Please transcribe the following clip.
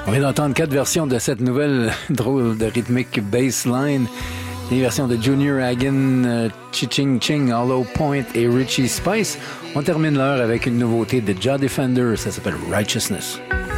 On vient d'entendre 4 versions de cette nouvelle drôle de rythmique bassline. Les versions de Junior Hagen, Chi-Ching Ching, Hollow Point et Richie Spice. On termine l'heure avec une nouveauté de Jah Defender, ça s'appelle Righteousness.